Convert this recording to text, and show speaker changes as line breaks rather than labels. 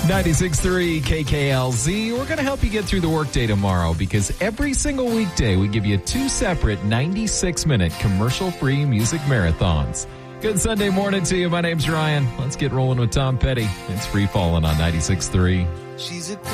96.3 KKLZ. We're going to help you get through the workday tomorrow because every single weekday we give you 2 separate 96-minute commercial-free music marathons. Good Sunday morning to you. My name's Ryan. Let's get rolling with Tom Petty. It's Free Fallin' on 96.3.